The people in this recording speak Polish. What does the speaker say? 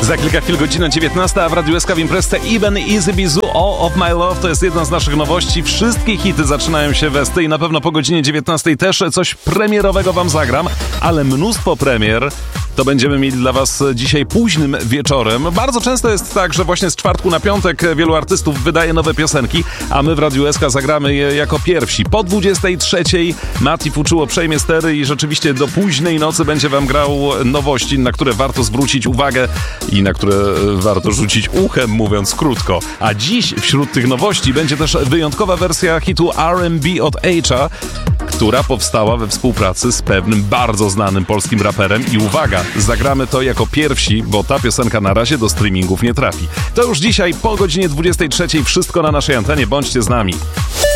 Za kilka chwil godzina 19, a w Radiu SK w imprezce Even Easy Bizu All of My Love to jest jedna z naszych nowości. Wszystkie hity zaczynają się we styl i na pewno po godzinie 19 też coś premierowego wam zagram, ale mnóstwo premier to będziemy mieli dla was dzisiaj późnym wieczorem. Bardzo często jest tak, że właśnie z czwartku na piątek wielu artystów wydaje nowe piosenki, a my w Radiu SK zagramy je jako pierwsi. Po 23 Mati Fuczuło przejmie stery i rzeczywiście do późnej nocy będzie wam grał nowości, na które warto zwrócić uwagę i na które warto rzucić uchem, mówiąc krótko. A dziś wśród tych nowości będzie też wyjątkowa wersja hitu R&B od Acha, która powstała we współpracy z pewnym bardzo znanym polskim raperem i uwaga, zagramy to jako pierwsi, bo ta piosenka na razie do streamingów nie trafi. To już dzisiaj po godzinie 23 wszystko na naszej antenie, bądźcie z nami.